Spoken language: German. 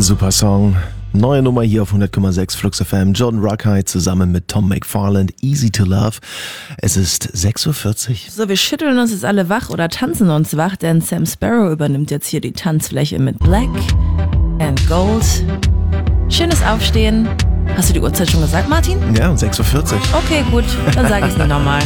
Super Song. Neue Nummer hier auf 100,6 Flux FM. Jordan Ruckheit zusammen mit Tom McFarland. Easy to Love. Es ist 6:40 Uhr. So, wir schütteln uns jetzt alle wach oder tanzen uns wach, denn Sam Sparrow übernimmt jetzt hier die Tanzfläche mit Black and Gold. Schönes Aufstehen. Hast du die Uhrzeit schon gesagt, Martin? Ja, 6:40 Uhr. Okay, gut. Dann sage ich es nicht nochmal.